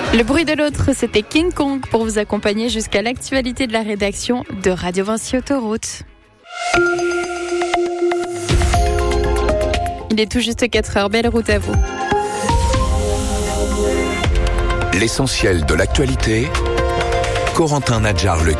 Le bruit de l'autre, c'était King Kong pour vous accompagner jusqu'à l'actualité de la rédaction de Radio Vinci Autoroute. Il est tout juste 4h, belle route à vous. L'essentiel de l'actualité, Corentin Nadjar-Legui.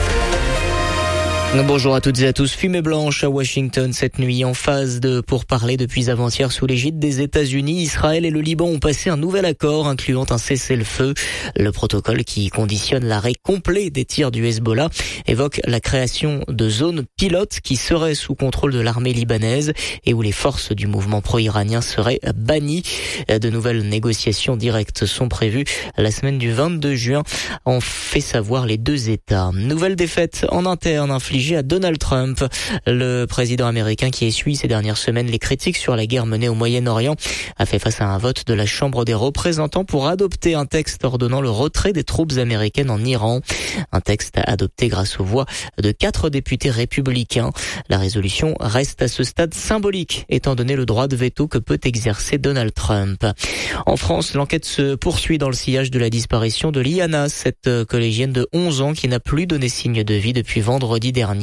Bonjour à toutes et à tous. Fumée blanche à Washington cette nuit en phase de pourparlers depuis avant-hier sous l'égide des États-Unis. Israël et le Liban ont passé un nouvel accord incluant un cessez-le-feu. Le protocole qui conditionne l'arrêt complet des tirs du Hezbollah évoque la création de zones pilotes qui seraient sous contrôle de l'armée libanaise et où les forces du mouvement pro-iranien seraient bannies. De nouvelles négociations directes sont prévues la semaine du 22 juin, ont fait savoir les deux États. Nouvelle défaite en interne infligée à Donald Trump. Le président américain qui essuie ces dernières semaines les critiques sur la guerre menée au Moyen-Orient a fait face à un vote de la Chambre des représentants pour adopter un texte ordonnant le retrait des troupes américaines en Iran. Un texte adopté grâce aux voix de 4 députés républicains. La résolution reste à ce stade symbolique, étant donné le droit de veto que peut exercer Donald Trump. En France, l'enquête se poursuit dans le sillage de la disparition de Liana, cette collégienne de 11 ans qui n'a plus donné signe de vie depuis vendredi dernier.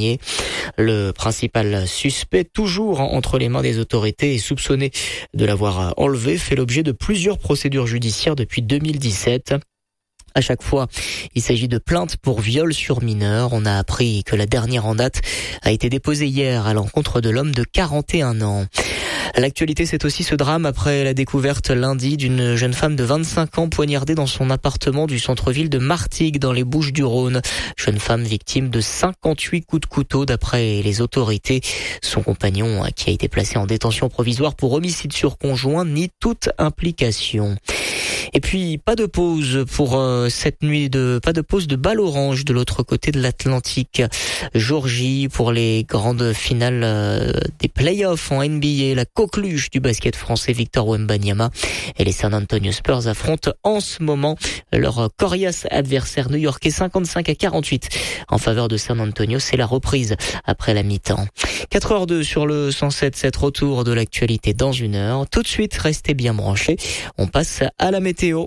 Le principal suspect, toujours entre les mains des autorités et soupçonné de l'avoir enlevé, fait l'objet de plusieurs procédures judiciaires depuis 2017. À chaque fois, il s'agit de plaintes pour viol sur mineur. On a appris que la dernière en date a été déposée hier à l'encontre de l'homme de 41 ans. L'actualité, c'est aussi ce drame après la découverte lundi d'une jeune femme de 25 ans poignardée dans son appartement du centre-ville de Martigues dans les Bouches-du-Rhône. Jeune femme victime de 58 coups de couteau d'après les autorités. Son compagnon, qui a été placé en détention provisoire pour homicide sur conjoint, nie toute implication. Et puis, pas de pause pour cette nuit, pas de pause de balle orange de l'autre côté de l'Atlantique. Georgie pour les grandes finales des playoffs en NBA. La coqueluche du basket français Victor Wembanyama et les San Antonio Spurs affrontent en ce moment leur coriace adversaire new-yorkais 55-48 en faveur de San Antonio. C'est la reprise après la mi-temps. 4h02 sur le 107.7, retour de l'actualité dans une heure. Tout de suite, restez bien branchés. On passe à la météo.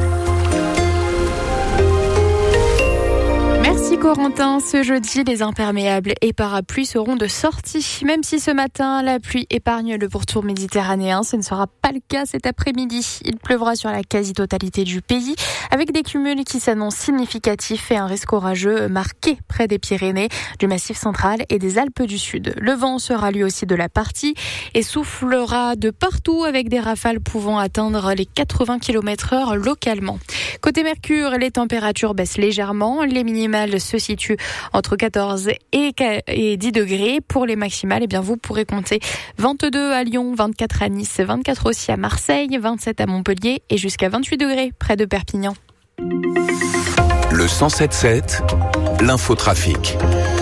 Merci Corentin. Ce jeudi, les imperméables et parapluies seront de sortie. Même si ce matin, la pluie épargne le pourtour méditerranéen, ce ne sera pas le cas cet après-midi. Il pleuvra sur la quasi-totalité du pays, avec des cumuls qui s'annoncent significatifs et un risque orageux marqué près des Pyrénées, du Massif central et des Alpes du Sud. Le vent sera lui aussi de la partie et soufflera de partout avec des rafales pouvant atteindre les 80 km/h localement. Côté Mercure, les températures baissent légèrement. Les minimales se situent entre 14 et 10 degrés. Pour les maximales, vous pourrez compter 22 à Lyon, 24 à Nice, 24 aussi à Marseille, 27 à Montpellier et jusqu'à 28 degrés près de Perpignan. Le 107.7, l'infotrafic.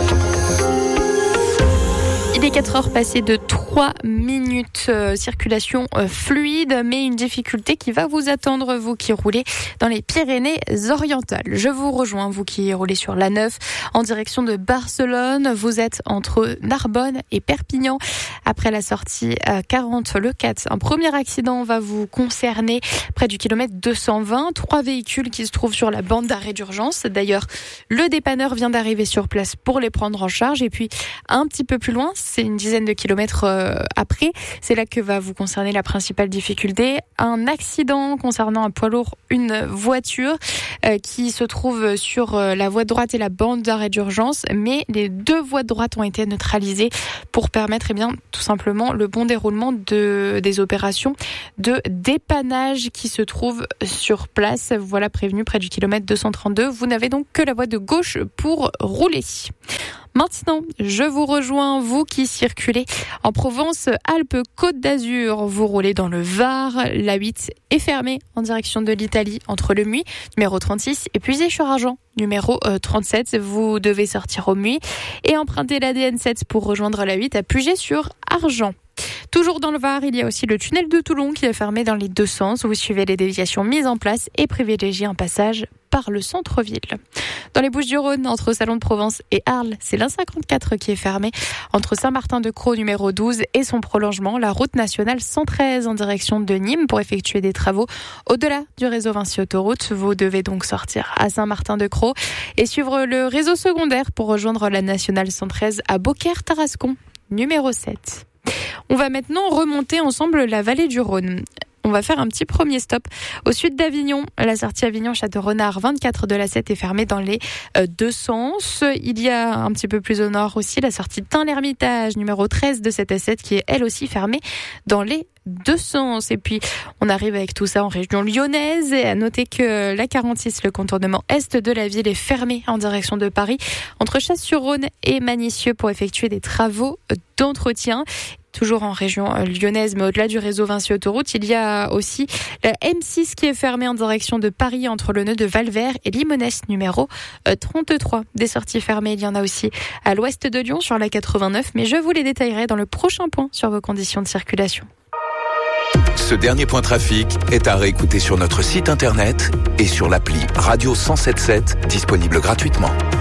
Il est 4h passées de 3 minutes. Circulation fluide, mais une difficulté qui va vous attendre, vous qui roulez dans les Pyrénées-Orientales. Je vous rejoins, vous qui roulez sur l'A9 en direction de Barcelone. Vous êtes entre Narbonne et Perpignan. Après la sortie 40, le 4, un premier accident va vous concerner près du kilomètre 220. 3 véhicules qui se trouvent sur la bande d'arrêt d'urgence. D'ailleurs, le dépanneur vient d'arriver sur place pour les prendre en charge. Et puis, un petit peu plus loin, c'est une dizaine de kilomètres après, c'est là que va vous concerner la principale difficulté. Un accident concernant un poids lourd, une voiture qui se trouve sur la voie de droite et la bande d'arrêt d'urgence, mais les 2 voies de droite ont été neutralisées pour permettre tout simplement le bon déroulement des opérations de dépannage qui se trouvent sur place. Voilà, prévenu près du kilomètre 232. Vous n'avez donc que la voie de gauche pour rouler. Maintenant, je vous rejoins, vous qui circulez en Provence-Alpes-Côte d'Azur. Vous roulez dans le Var. La 8 est fermée en direction de l'Italie entre le Muy, numéro 36, et Puisé-sur-Argent, numéro 37. Vous devez sortir au Muy et emprunter la DN7 pour rejoindre la 8 à Puget-sur-Argent. Toujours dans le Var, il y a aussi le tunnel de Toulon qui est fermé dans les deux sens. Vous suivez les déviations mises en place et privilégiez un passage par par le centre-ville. Dans les Bouches-du-Rhône, entre Salon de Provence et Arles, c'est l'A54 qui est fermé. Entre Saint-Martin-de-Crau numéro 12 et son prolongement, la route nationale 113 en direction de Nîmes pour effectuer des travaux au-delà du réseau Vinci Autoroute. Vous devez donc sortir à Saint-Martin-de-Crau et suivre le réseau secondaire pour rejoindre la nationale 113 à Beaucaire-Tarascon, numéro 7. On va maintenant remonter ensemble la vallée du Rhône. On va faire un petit premier stop au sud d'Avignon. La sortie Avignon-Château-Renard 24 de la 7 est fermée dans les deux sens. Il y a un petit peu plus au nord aussi la sortie Tain-l'Hermitage numéro 13 de cette A7 qui est elle aussi fermée dans les deux sens. Et puis on arrive avec tout ça en région lyonnaise. Et à noter que la 46, le contournement est de la ville, est fermé en direction de Paris entre Chasse-sur-Rhône et Manicieux pour effectuer des travaux d'entretien. Toujours en région lyonnaise, mais au-delà du réseau Vinci Autoroute, il y a aussi la M6 qui est fermée en direction de Paris entre le nœud de Valvert et Limonest numéro 33. Des sorties fermées, il y en a aussi à l'ouest de Lyon sur la 89, mais je vous les détaillerai dans le prochain point sur vos conditions de circulation. Ce dernier point trafic est à réécouter sur notre site internet et sur l'appli Radio 107.7 disponible gratuitement.